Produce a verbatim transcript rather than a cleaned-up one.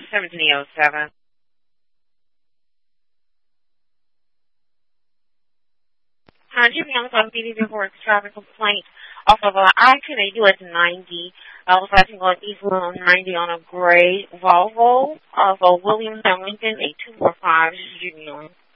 seventeen oh seven. Hi, Jimmy, I'm on B D for traffic complaint off of uh, I ten at U S ninety. I was passing on East one ninety on a gray Volvo of a Williams and Lincoln, a two four five Junior.